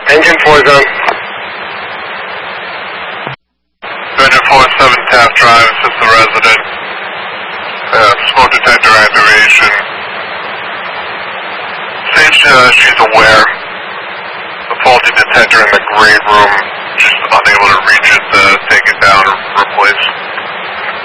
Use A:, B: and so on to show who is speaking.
A: Engine 4 is on.
B: Engine 4-7 Taft Drive, this is the resident. Smoke detector activation. Seems she's aware. The faulty detector in the gray room, she's unable to reach it to take it down or replace.